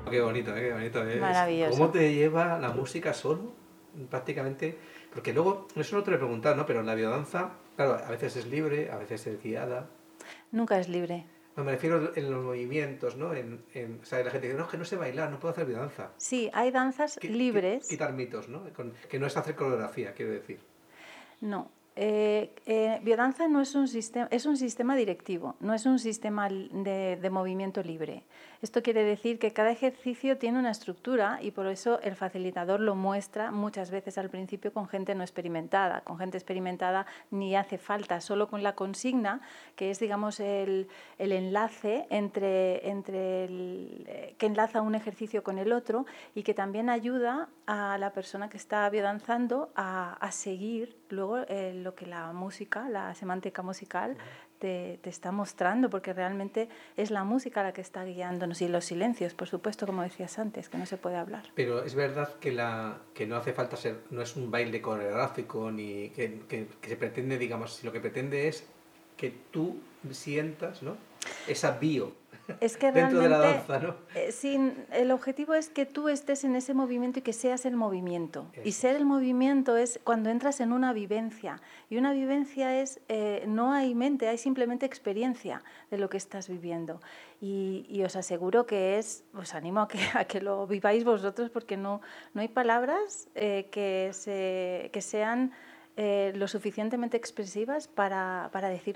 Qué bonito, qué bonito. ¿Cómo Maravilloso. te lleva la música solo? Prácticamente. Porque luego, eso no te lo he preguntado, ¿no? Pero la biodanza, claro, a veces es libre, a veces es guiada. Nunca es libre. No, me refiero en los movimientos, ¿no? O sea, la gente dice, no, es que no sé bailar, no puedo hacer biodanza. Sí, hay danzas libres. Quitar mitos, ¿no? Que no es hacer coreografía, quiero decir. No. Biodanza no es un sistema directivo, no es un sistema de movimiento libre. Esto quiere decir que cada ejercicio tiene una estructura y por eso el facilitador lo muestra muchas veces al principio con gente no experimentada. Con gente experimentada ni hace falta, solo con la consigna, que es, digamos, el enlace que enlaza un ejercicio con el otro y que también ayuda a la persona que está biodanzando a seguir luego lo que la música, la semántica musical te está mostrando, porque realmente es la música la que está guiándonos y los silencios, por supuesto, como decías antes, que no se puede hablar. Pero es verdad que no hace falta ser, no es un baile coreográfico, ni que se pretende, digamos, si lo que pretende es que tú sientas, ¿no? Esa bio Es que dentro de la realmente danza, ¿no? el objetivo es que tú estés en ese movimiento y que seas el movimiento. Y Eso ser es. el movimiento es cuando entras en una vivencia. Y una vivencia es, no hay mente, hay simplemente experiencia de lo que estás viviendo. Y os aseguro que os animo a que lo viváis vosotros, porque no hay palabras que sean lo suficientemente expresivas para decir